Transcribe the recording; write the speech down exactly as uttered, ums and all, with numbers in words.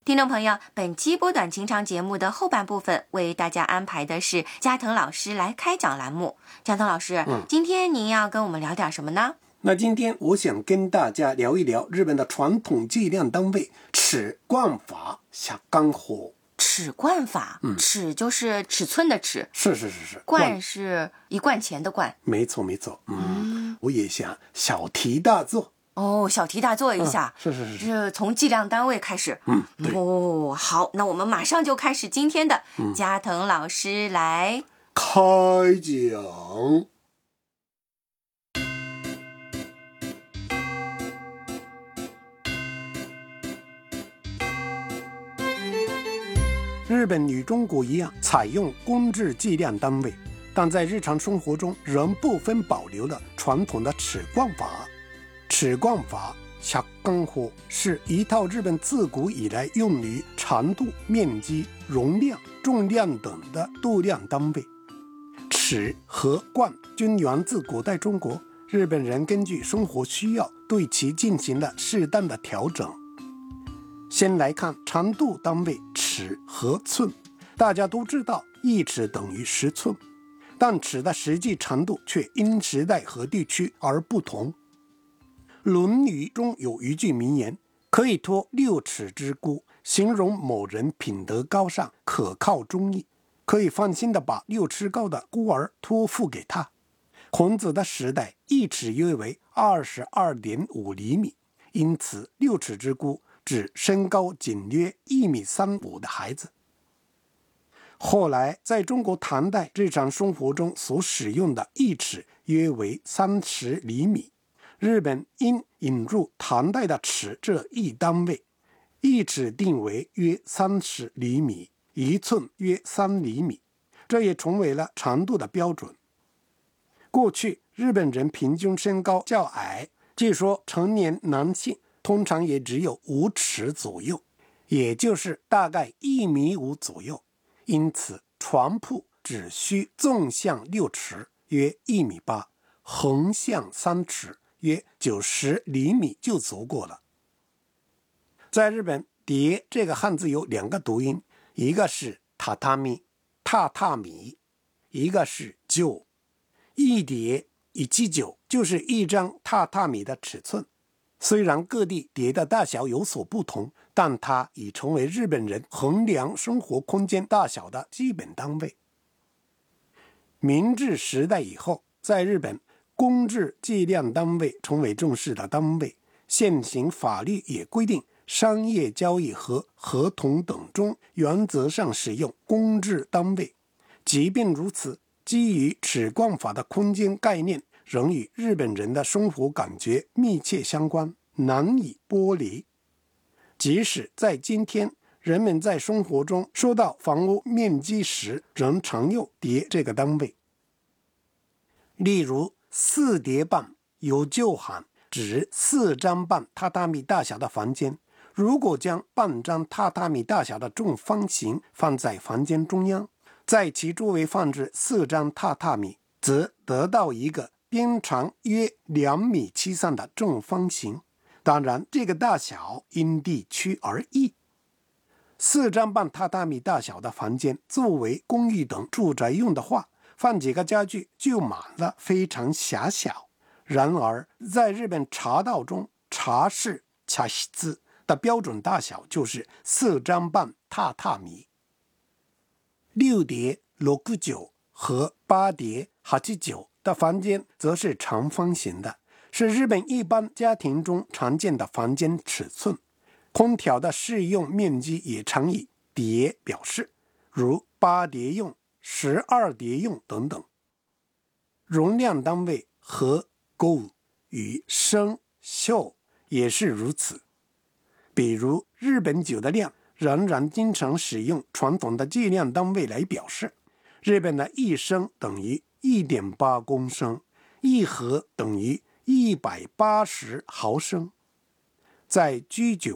听众朋友，本期波短情长节目的后半部分为大家安排的是加藤老师来开讲栏目。加藤老师、嗯、今天您要跟我们聊点什么呢？ 那今天我想跟大家聊一聊日本的传统计量单位尺贯法下干火。 尺贯法、嗯、尺就是尺寸的尺， 是是是是， 贯是一贯钱的贯， 没错没错。 嗯, 嗯我也想小题大做哦，小题大做一下、 嗯、是是是是从计量单位开始。 嗯，对哦，好，那我们马上就开始今天的加藤老师来、嗯、 开讲。日本与中国一样采用公制计量单位，但在日常生活中仍部分保留了传统的尺贯法。尺贯法下干火是一套日本自古以来用于长度、面积、容量、重量等的度量单位。尺和贯均源自古代中国，日本人根据生活需要对其进行了适当的调整。先来看长度单位尺和寸，大家都知道一尺等于十寸，但尺的实际长度却因时代和地区而不同。论语中有一句名言，可以托六尺之孤，形容某人品德高尚，可靠忠义，可以放心地把六尺高的孤儿托付给他。孔子的时代，一尺约为 二十二点五厘米，因此六尺之孤指身高仅约一米三五的孩子。后来在中国唐代日常生活中所使用的一尺约为三十厘米，日本因引入唐代的尺这一单位，一尺定为约三十厘米，一寸约三厘米，这也成为了长度的标准。过去日本人平均身高较矮，据说成年男性通常也只有五尺左右，也就是大概一米五左右，因此床铺只需纵向六尺，约一米八，横向三尺，约九十厘米就足够了。在日本，叠这个汉字有两个读音，一个是榻榻米，榻榻米，一个是九，一叠一七九就是一张榻榻米的尺寸。虽然各地叠的大小有所不同，但它已成为日本人衡量生活空间大小的基本单位。明治时代以后，在日本公制计量单位成为正式的单位，现行法律也规定商业交易和合同等中原则上使用公制单位。即便如此，基于尺贯法的空间概念仍与日本人的生活感觉密切相关，难以剥离。即使在今天，人们在生活中说到房屋面积时，仍常用叠这个单位。例如，四叠半有就喊指四张半榻榻米大小的房间。如果将半张榻榻米大小的正方形放在房间中央，在其周围放置四张榻榻米，则得到一个边长约两米七三的正方形。当然，这个大小因地区而异。四张半榻榻米大小的房间作为公寓等住宅用的话，放几个家具就满了，非常狭小。然而，在日本茶道中，茶室茶室的标准大小就是四张半榻榻米。六叠六九和八叠八九的房间则是长方形的，是日本一般家庭中常见的房间尺寸。空调的适用面积也常以叠表示，如八叠用、十二叠用等等。容量单位和购与升秀也是如此。比如日本酒的量仍然经常使用传统的计量单位来表示，日本的一升等于 一点八公升，一盒等于一百八十毫升。在居酒